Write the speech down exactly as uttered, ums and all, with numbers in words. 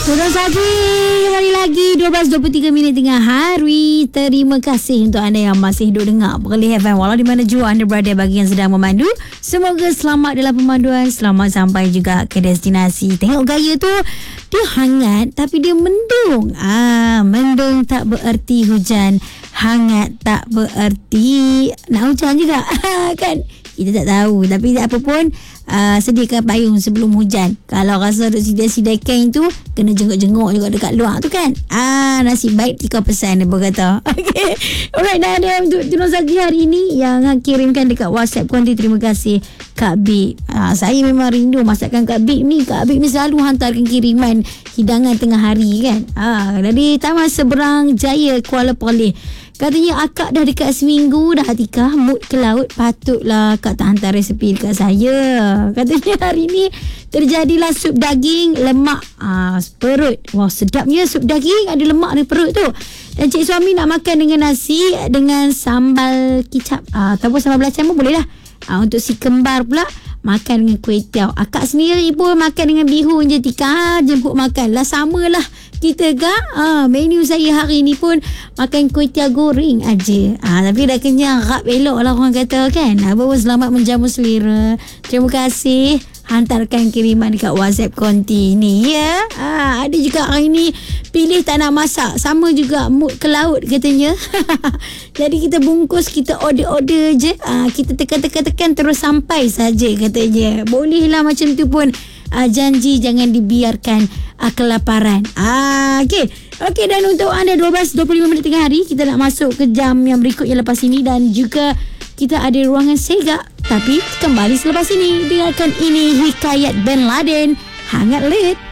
Selamat pagi, kembali lagi dua belas dua puluh tiga minit tengah hari. Terima kasih untuk anda yang masih duduk dengar Perlis F M walau di mana jua anda berada bagi yang sedang memandu. Semoga selamat dalam pemanduan, selamat sampai juga ke destinasi. Tengok gaya tu, dia hangat tapi dia mendung. Ah, mendung tak bererti hujan, hangat tak bererti nak hujan juga. Kan? Kita tak tahu. Tapi apa pun, uh, sediakan payung sebelum hujan. Kalau rasa duk sidai-sidai kain tu, kena jenguk-jenguk juga dekat luar tu kan. Ah, nasib baik tiga peratus dia berkata. Okay. Alright, dah ada untuk Tunus Zaki hari ini yang kirimkan dekat WhatsApp konti. Terima kasih Kak Bik. Ah, saya memang rindu masakan Kak Bik ni. Kak Bik ni selalu hantarkan kiriman hidangan tengah hari kan. Ah, dari Taman Seberang Jaya, Kuala Perlis. Katanya akak dah dekat seminggu dah Atikah, mood ke laut, patutlah akak tak hantar resepi dekat saya. Katanya hari ni terjadilah sup daging lemak ah, perut. Wah, sedapnya sup daging ada lemak di perut tu. Dan cik suami nak makan dengan nasi dengan sambal kicap ah, ataupun sambal belacan pun boleh lah. Ah, untuk si kembar pula makan dengan kuih tiaw. Akak sendiri pun makan dengan bihun je Tika. Jemput makan lah, samalah kita kak. Ah, menu saya hari ni pun makan kuih tiaw goreng aja. Ah, tapi dah kenyang, rap elok lah orang kata kan. Ah, bawa selamat menjamu selera. Terima kasih. Hantarkan kiriman dekat WhatsApp konti ni ya. Ah, ada juga hari ni pilih tak nak masak, sama juga mood ke laut katanya. Jadi kita bungkus, kita order-order je. Ah, kita tekan-tekan-tekan terus sampai saja katanya. Bolehlah macam tu pun. Ah, janji jangan dibiarkan ah, kelaparan. Ah, okey. Okey, dan untuk anda dua belas dua puluh lima minit tengah hari, kita nak masuk ke jam yang berikutnya lepas ini dan juga kita ada ruangan segak. Tapi kembali selepas ini, dengarkan ini hikayat Ben Laden, Hangat Lit.